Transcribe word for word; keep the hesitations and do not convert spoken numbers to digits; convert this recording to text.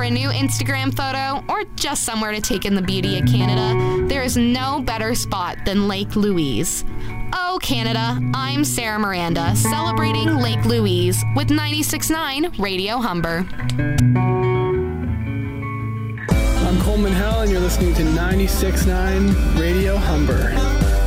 a new Instagram photo or just somewhere to take in the beauty of Canada, there is no better spot than Lake Louise. Oh, Canada, I'm Sarah Miranda, celebrating Lake Louise with ninety-six point nine Radio Humber. I'm Coleman Hell, and you're listening to ninety-six point nine Radio Humber.